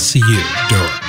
WNCU Durham.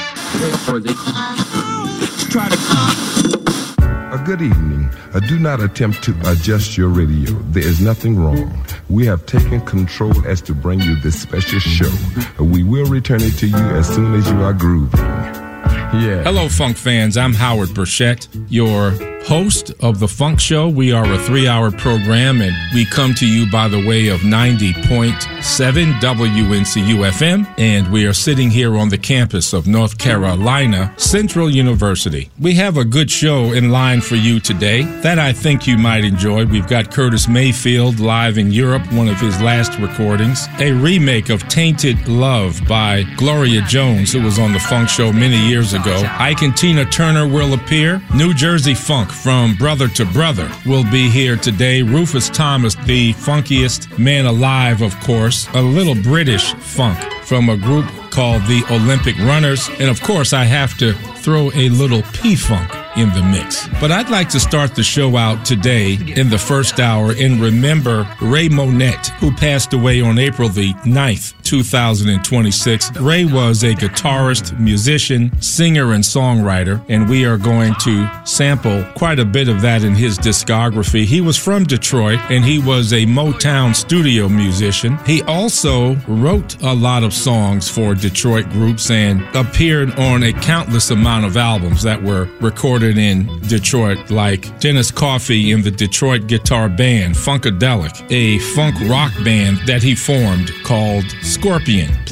Good evening. Do not attempt to adjust your radio. There is nothing wrong. We have taken control as to bring you this special show. We will return it to you as soon as you are grooving. Yeah. Hello, funk fans. I'm Howard Burchett, your host of The Funk Show. We are a 3-hour program, and we come to you by the way of 90.7 WNCU FM, and we are sitting here on the campus of North Carolina Central University. We have a good show in line for you today that I think you might enjoy. We've got Curtis Mayfield live in Europe, one of his last recordings, a remake of Tainted Love by Gloria Jones, who was on The Funk Show many years ago. Ike and Tina Turner will appear. New Jersey Funk from Brother to Brother will be here today. Rufus Thomas, the funkiest man alive, of course. A little British funk from a group called the Olympic Runners. And of course, I have to throw a little P-Funk in the mix. But I'd like to start the show out today in the first hour and remember Ray Monette, who passed away on April the 9th, 2026. Ray was a guitarist, musician, singer, and songwriter, and we are going to sample quite a bit of that in his discography. He was from Detroit, and he was a Motown studio musician. He also wrote a lot of songs for Detroit groups and appeared on a countless amount of albums that were recorded in Detroit, like Dennis Coffey and the Detroit Guitar Band, Funkadelic, a funk rock band that he formed called Scorpion.